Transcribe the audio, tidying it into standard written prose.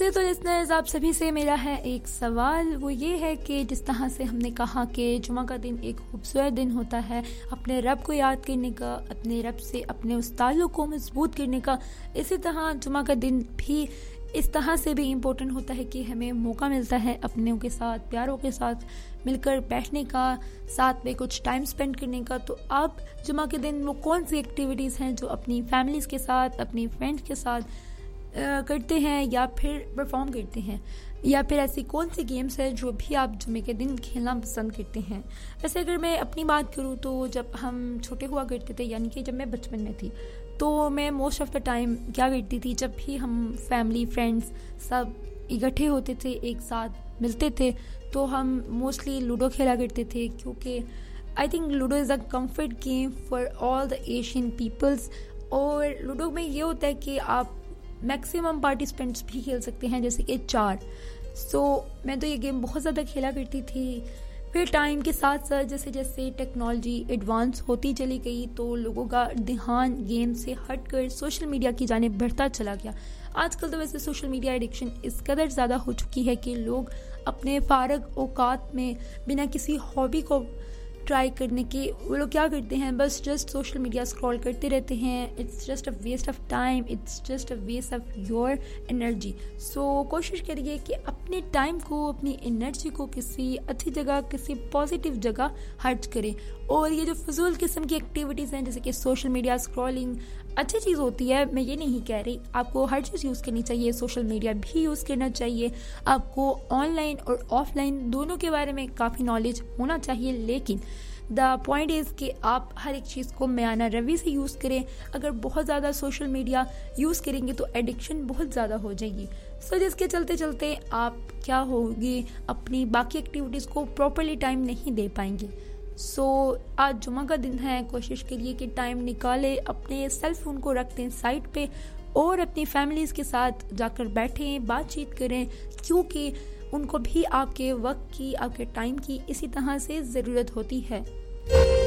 वैसे तो लिसनर्स आप सभी से मेरा है एक सवाल, वो ये है कि जिस तरह से हमने कहा कि जुमा का दिन एक खूबसूरत दिन होता है अपने रब को याद करने का, अपने रब से अपने उस ताल्लुक़ को मजबूत करने का, इसी तरह जुमा का दिन भी इस तरह से भी इम्पोर्टेंट होता है कि हमें मौका मिलता है अपनों के साथ, प्यारों के साथ मिलकर बैठने का, साथ में कुछ टाइम स्पेंड करने का। तो आप जुमा के दिन वो कौन सी एक्टिविटीज़ हैं जो अपनी फैमिलीज़ के साथ, अपनी फ्रेंड्स के साथ करते हैं या फिर परफॉर्म करते हैं, या फिर ऐसी कौन सी गेम्स है जो भी आप जुमे के दिन खेलना पसंद करते हैं। वैसे अगर मैं अपनी बात करूँ तो जब हम छोटे हुआ करते थे, यानी कि जब मैं बचपन में थी, तो मैं मोस्ट ऑफ द टाइम क्या करती थी, जब भी हम फैमिली फ्रेंड्स सब इकट्ठे होते थे, एक साथ मिलते थे, तो हम मोस्टली लूडो खेला करते थे, क्योंकि I think ludo is a comfort game for all the Asian peoples. और लूडो में ये होता है कि आप मैक्सिमम पार्टिसिपेंट्स भी खेल सकते हैं, जैसे कि 4। सो मैं तो ये गेम बहुत ज़्यादा खेला करती थी। फिर टाइम के साथ साथ जैसे जैसे टेक्नोलॉजी एडवांस होती चली गई तो लोगों का ध्यान गेम से हटकर सोशल मीडिया की जानिब बढ़ता चला गया। आजकल तो वैसे सोशल मीडिया एडिक्शन इस कदर ज़्यादा हो चुकी है कि लोग अपने फारग औकात में बिना किसी हॉबी को ट्राई करने के वो लोग क्या करते हैं, बस जस्ट सोशल मीडिया स्क्रॉल करते रहते हैं। It's just a waste of time, it's just a waste of your energy. सो कोशिश करिए कि अपने टाइम को, अपनी एनर्जी को किसी अच्छी जगह, किसी पॉजिटिव जगह खर्च करें। और ये जो फजूल किस्म की एक्टिविटीज़ हैं जैसे कि सोशल मीडिया स्क्रॉलिंग अच्छी चीज़ होती है, मैं ये नहीं कह रही, आपको हर चीज़ यूज़ करनी चाहिए, सोशल मीडिया भी यूज़ करना चाहिए, आपको ऑनलाइन और ऑफलाइन दोनों के बारे में काफ़ी नॉलेज होना चाहिए। लेकिन द पॉइंट इज़ कि आप हर एक चीज़ को मयाना रवि से यूज़ करें। अगर बहुत ज़्यादा सोशल मीडिया यूज़ करेंगे तो एडिक्शन बहुत ज़्यादा हो जाएगी। सो जिसके चलते चलते आप क्या होगी, अपनी बाकी एक्टिविटीज़ को प्रॉपरली टाइम नहीं दे पाएंगे। सो आज जुमा का दिन है, कोशिश करिए कि टाइम निकालें, अपने सेल फोन को रख दें साइड पे और अपनी फैमिलीज़ के साथ जाकर बैठें, बातचीत करें, क्योंकि उनको भी आपके वक्त की, आपके टाइम की इसी तरह से ज़रूरत होती है।